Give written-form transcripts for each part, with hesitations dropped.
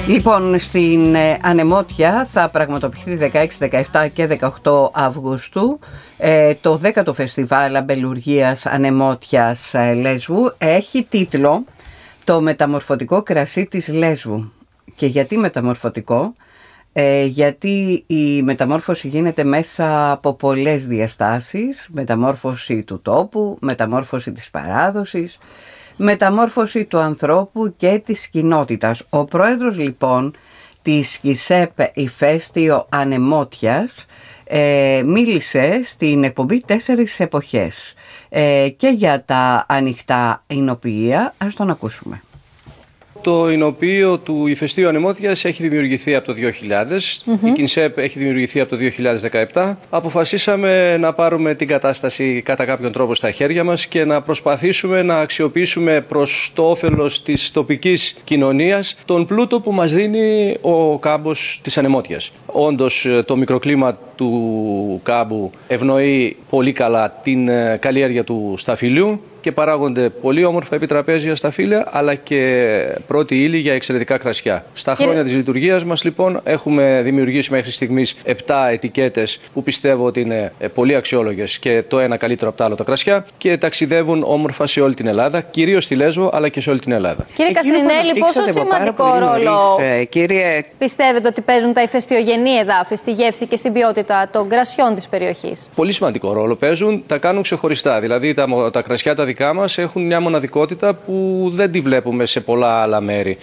Λοιπόν, στην Ανεμότια θα πραγματοποιηθεί 16, 17 και 18 Αυγούστου το 10ο Φεστιβάλ Αμπελουργίας Ανεμότιας Λέσβου. Έχει τίτλο «Το μεταμορφωτικό κρασί της Λέσβου». Και γιατί μεταμορφωτικό? Γιατί η μεταμόρφωση γίνεται μέσα από πολλές διαστάσεις. Μεταμόρφωση του τόπου, μεταμόρφωση της παράδοσης, μεταμόρφωση του ανθρώπου και της κοινότητας. Ο πρόεδρος λοιπόν της ΚΙΣΕΠ Ηφαίστειο Ανεμότιας μίλησε στην εκπομπή 4 εποχές και για τα ανοιχτά εινοποιεία. Ας τον ακούσουμε. Το εινοποιείο του Ηφαιστείου Ανεμότιας έχει δημιουργηθεί από το 2000, η ΚΙΣΕΠ έχει δημιουργηθεί από το 2017. Αποφασίσαμε να πάρουμε την κατάσταση κατά κάποιον τρόπο στα χέρια μας και να προσπαθήσουμε να αξιοποιήσουμε προς το όφελος της τοπικής κοινωνίας τον πλούτο που μας δίνει ο κάμπος της Ανεμότιας. Όντως το μικροκλίμα του κάμπου ευνοεί πολύ καλά την καλλιέργεια του σταφυλιού και παράγονται πολύ όμορφα επιτραπέζια σταφύλια, αλλά και πρώτη ύλη για εξαιρετικά κρασιά. Στα χρόνια της λειτουργίας μας, λοιπόν, έχουμε δημιουργήσει μέχρι στιγμής 7 ετικέτες που πιστεύω ότι είναι πολύ αξιόλογες και το ένα καλύτερο από το άλλο τα κρασιά και ταξιδεύουν όμορφα σε όλη την Ελλάδα, κυρίως στη Λέσβο, αλλά και σε όλη την Ελλάδα. Κύριε Καστρινέλη, πόσο σημαντικό ρόλο πιστεύετε ότι παίζουν τα ηφαιστειογενή εδάφη στη γεύση και στην ποιότητα των κρασιών της περιοχής? Πολύ σημαντικό ρόλο παίζουν, τα κάνουν ξεχωριστά. Δηλαδή τα κρασιά τα δικά μας έχουν μια μοναδικότητα που δεν τη βλέπουμε σε πολλά άλλα μέρη.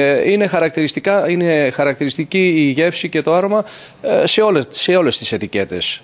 Είναι χαρακτηριστική η γεύση και το άρωμα σε όλες τις ετικέτες.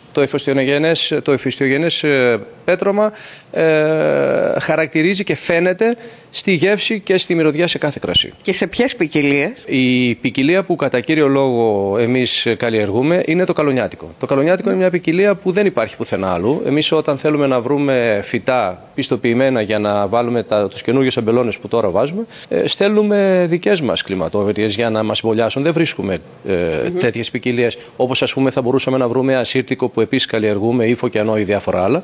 Το ηφαιστειογενές πέτρωμα χαρακτηρίζει και φαίνεται στη γεύση και στη μυρωδιά σε κάθε κρασί. Και σε ποιες ποικιλίες? Η ποικιλία που κατά κύριο λόγο εμείς καλλιεργούμε είναι το καλονιάτικο. Το καλονιάτικο είναι μια ποικιλία που δεν υπάρχει πουθενά άλλου. Εμείς όταν θέλουμε να βρούμε φυτά πιστοποιημένα για να βάλουμε τους καινούριους αμπελώνες που τώρα βάζουμε, στέλνουμε δικές μας κλιματόβετριες για να μας εμβολιάσουν. Δεν βρίσκουμε τέτοιες ποικιλίες. Όπως ας πούμε θα μπορούσαμε να βρούμε ασύρτικο που επίσης καλλιεργούμε, ή φωκιανό ή διάφορα άλλα.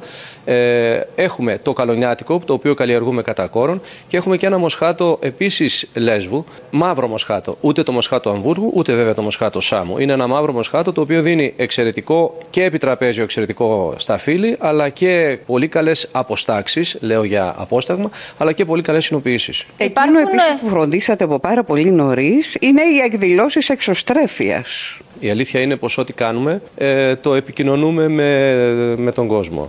Έχουμε το καλονιάτικο, το οποίο καλλιεργούμε κατά κόρον, και έχουμε και ένα μοσχάτο επίσης Λέσβου, μαύρο μοσχάτο. Ούτε το μοσχάτο Αμβούργου, ούτε βέβαια το μοσχάτο Σάμου. Είναι ένα μαύρο μοσχάτο το οποίο δίνει εξαιρετικό και επιτραπέζιο εξαιρετικό σταφύλι, αλλά και πολύ καλές αποστάξεις, λέω για απόσταγμα, αλλά και πολύ καλές συνοποιήσεις. Εκείνο επίσης που φροντίσατε από πάρα πολύ νωρίς είναι οι εκδηλώσεις εξωστρέφειας. Η αλήθεια είναι πως ό,τι κάνουμε το επικοινωνούμε με τον κόσμο.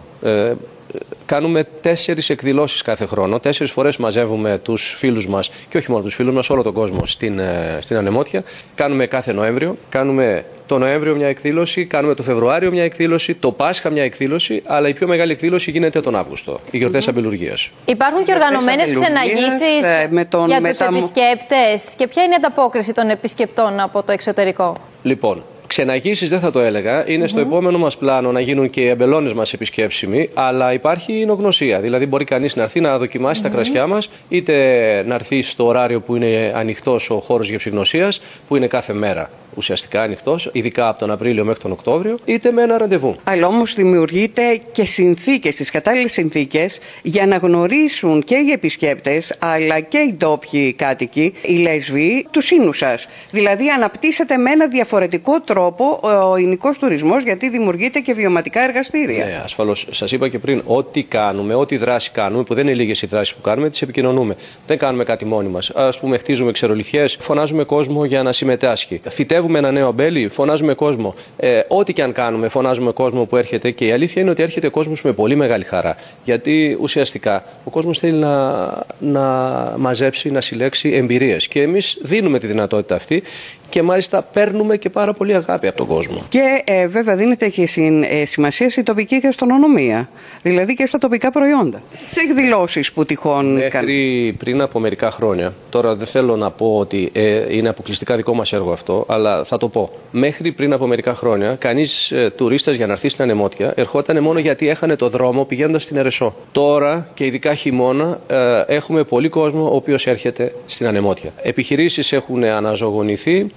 Κάνουμε 4 εκδηλώσεις κάθε χρόνο. 4 φορές μαζεύουμε τους φίλους μας και όχι μόνο τους φίλους μας, όλο τον κόσμο στην Ανεμότια. Κάνουμε κάθε Νοέμβριο. Κάνουμε το Νοέμβριο μια εκδήλωση, κάνουμε το Φεβρουάριο μια εκδήλωση, το Πάσχα μια εκδήλωση, αλλά η πιο μεγάλη εκδήλωση γίνεται τον Αύγουστο, οι γιορτές αμπελουργίας. Υπάρχουν και οργανωμένες ξεναγήσεις για τους επισκέπτες. Και ποια είναι η ανταπόκριση των επισκεπτών από το εξωτερικό? Λοιπόν, ξεναγήσεις δεν θα το έλεγα. Είναι στο επόμενο μας πλάνο να γίνουν και οι αμπελώνες μας επισκέψιμοι, αλλά υπάρχει η νογνωσία. Δηλαδή, μπορεί κανείς να έρθει να δοκιμάσει τα κρασιά μας, είτε να έρθει στο ωράριο που είναι ανοιχτός ο χώρος γευσιγνωσίας, που είναι κάθε μέρα ουσιαστικά ανοιχτός, ειδικά από τον Απρίλιο μέχρι τον Οκτώβριο, είτε με ένα ραντεβού. Αλλά όμως δημιουργείται και συνθήκες, τις κατάλληλες συνθήκες, για να γνωρίσουν και οι επισκέπτες, αλλά και οι ντόπιοι κάτοικοι, οι Λέσβοι, τους ίνους σας. Δηλαδή, αναπτύσσεται με ένα διαφορετικό τρόπο ο ινικός τουρισμός, γιατί δημιουργείται και βιωματικά εργαστήρια. Ναι, ασφαλώς. Σας είπα και πριν, ό,τι κάνουμε, ό,τι δράση κάνουμε, που δεν είναι λίγες οι δράσεις που κάνουμε, τις επικοινωνούμε. Δεν κάνουμε κάτι μόνοι μας. Ας πούμε, χτίζουμε ξερολιθιές, φωνάζουμε κόσμο για να συμμετάσχει. Φυτεύουμε ένα νέο αμπέλι, φωνάζουμε κόσμο. Ό,τι και αν κάνουμε, φωνάζουμε κόσμο που έρχεται, και η αλήθεια είναι ότι έρχεται κόσμος με πολύ μεγάλη χαρά. Γιατί ουσιαστικά ο κόσμος θέλει να μαζέψει, να συλλέξει εμπειρίες. Και εμείς δίνουμε τη δυνατότητα αυτή. Και μάλιστα παίρνουμε και πάρα πολύ αγάπη από τον κόσμο. Και βέβαια δίνεται και σημασία στη τοπική γαστρονομία, δηλαδή και στα τοπικά προϊόντα. Σε εκδηλώσεις που τυχόν Μέχρι πριν από μερικά χρόνια, τώρα δεν θέλω να πω ότι είναι αποκλειστικά δικό μας έργο αυτό, αλλά θα το πω. Μέχρι πριν από μερικά χρόνια, κανείς τουρίστας για να έρθει στην Ανεμότια ερχόταν μόνο γιατί έχανε το δρόμο πηγαίνοντας στην Ερεσό. Τώρα και ειδικά χειμώνα έχουμε πολύ κόσμο ο οποίος έρχεται στην Ανεμότια. Επιχειρήσεις έχουν αναζωογονηθεί.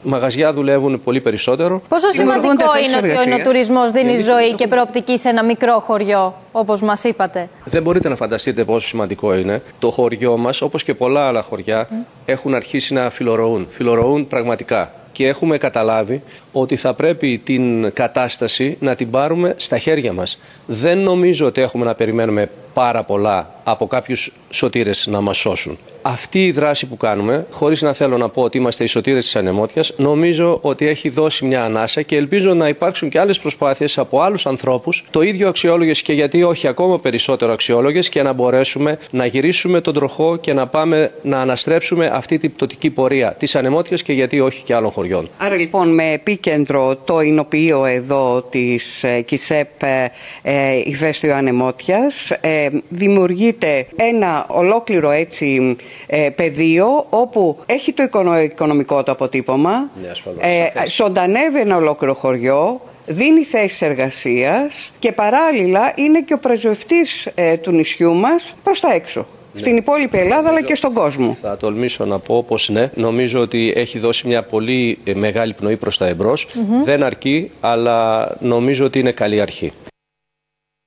μαγαζιά δουλεύουν πολύ περισσότερο. Πόσο σημαντικό είναι ότι ο τουρισμός δίνει ζωή και προοπτική σε ένα μικρό χωριό, όπως μας είπατε? Δεν μπορείτε να φανταστείτε πόσο σημαντικό είναι. Το χωριό μας, όπως και πολλά άλλα χωριά, έχουν αρχίσει να φιλορροούν. Φιλορροούν πραγματικά. Και έχουμε καταλάβει ότι θα πρέπει την κατάσταση να την πάρουμε στα χέρια μας. Δεν νομίζω ότι έχουμε να περιμένουμε πάρα πολλά από κάποιους σωτήρες να μας σώσουν. Αυτή η δράση που κάνουμε, χωρίς να θέλω να πω ότι είμαστε οι σωτήρες της ανεμότιας, νομίζω ότι έχει δώσει μια ανάσα και ελπίζω να υπάρξουν και άλλες προσπάθειες από άλλους ανθρώπους, το ίδιο αξιόλογες και γιατί όχι ακόμα περισσότερο αξιόλογες, και να μπορέσουμε να γυρίσουμε τον τροχό και να πάμε να αναστρέψουμε αυτή την πτωτική πορεία της ανεμότιας και γιατί όχι και άλλων χωριών. Άρα λοιπόν με επίκεντρο το εινοποιείο εδώ της ΚΙΣΕΠ Ηφαίστειο Ανεμότιας δημιουργείται ένα ολόκληρο έτσι πεδίο όπου έχει το οικονομικό του αποτύπωμα, ζωντανεύει ένα ολόκληρο χωριό, δίνει θέσεις εργασίας και παράλληλα είναι και ο πρεσβευτής του νησιού μας προς τα έξω. Στην υπόλοιπη Ελλάδα αλλά και στον κόσμο. Θα τολμήσω να πω πως ναι. Νομίζω ότι έχει δώσει μια πολύ μεγάλη πνοή προς τα εμπρός. Δεν αρκεί, αλλά νομίζω ότι είναι καλή αρχή.